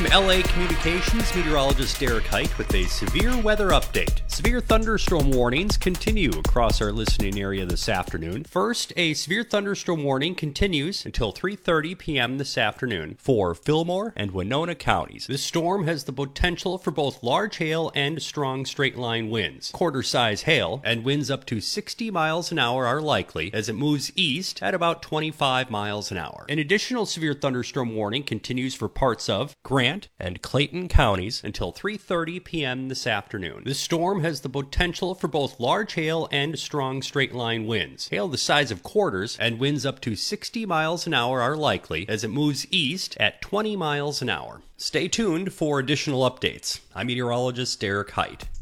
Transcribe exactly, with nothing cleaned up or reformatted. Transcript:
L A Communications meteorologist Derek Height with a severe weather update. Severe thunderstorm warnings continue across our listening area this afternoon. First, a severe thunderstorm warning continues until three thirty p.m. this afternoon for Fillmore and Winona counties. This storm has the potential for both large hail and strong straight-line winds. Quarter-size hail and winds up to sixty miles an hour are likely as it moves east at about twenty-five miles an hour. An additional severe thunderstorm warning continues for parts of Grant and Clayton counties until three thirty p.m. this afternoon. This storm has the potential for both large hail and strong straight-line winds. Hail the size of quarters and winds up to sixty miles an hour are likely as it moves east at twenty miles an hour. Stay tuned for additional updates. I'm meteorologist Derek Height.